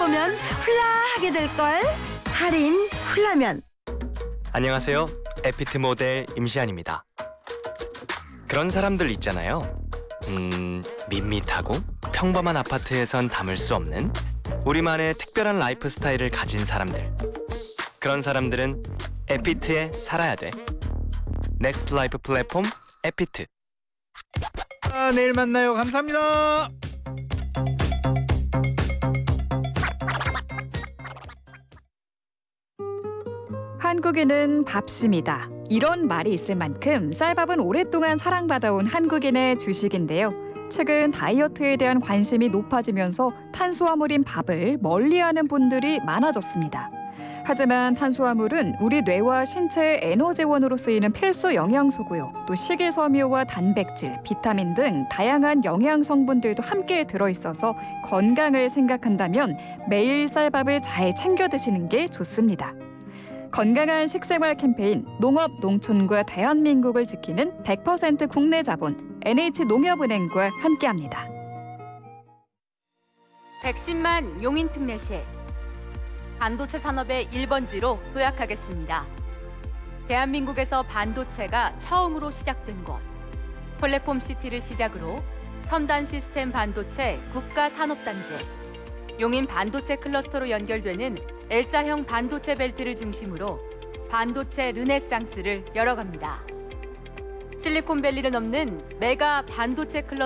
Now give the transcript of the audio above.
오면 훌라하게 될걸. 할인 훌라면. 안녕하세요. 에피트 모델 임시안입니다. 그런 사람들 있잖아요. 밋밋하고 평범한 아파트에선 담을 수 없는 우리만의 특별한 라이프 스타일을 가진 사람들. 그런 사람들은 에피트에 살아야 돼. 넥스트 라이프 플랫폼 에피트. 내일 만나요. 감사합니다. 한국인은 밥심이다. 이런 말이 있을 만큼 쌀밥은 오랫동안 사랑받아온 한국인의 주식인데요. 최근 다이어트에 대한 관심이 높아지면서 탄수화물인 밥을 멀리하는 분들이 많아졌습니다. 하지만 탄수화물은 우리 뇌와 신체의 에너지원으로 쓰이는 필수 영양소고요. 또 식이섬유와 단백질, 비타민 등 다양한 영양 성분들도 함께 들어있어서 건강을 생각한다면 매일 쌀밥을 잘 챙겨 드시는 게 좋습니다. 건강한 식생활 캠페인 농업 농촌과 대한민국을 지키는 100% 국내 자본 NH농협은행과 함께합니다. 110만 용인 특례시 반도체 산업의 1번지로 도약하겠습니다. 대한민국에서 반도체가 처음으로 시작된 곳 플랫폼 시티를 시작으로 첨단 시스템 반도체 국가산업단지 용인 반도체 클러스터로 연결되는 L자형 반도체 벨트를 중심으로 반도체 르네상스를 열어갑니다. 실리콘밸리를 넘는 메가 반도체 클러스터